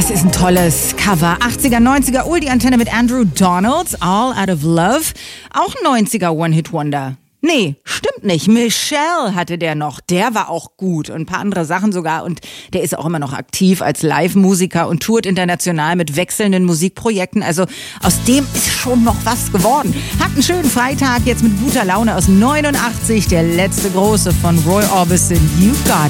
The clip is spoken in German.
Das ist ein tolles Cover. 80er, 90er, Oldie-Antenne mit Andrew Donalds, All Out of Love. Auch ein 90er One-Hit-Wonder. Nee, stimmt nicht. Michelle hatte der noch. Der war auch gut und ein paar andere Sachen sogar. Und der ist auch immer noch aktiv als Live-Musiker und tourt international mit wechselnden Musikprojekten. Also aus dem ist schon noch was geworden. Habt einen schönen Freitag jetzt mit guter Laune aus 89. Der letzte große von Roy Orbison. You Got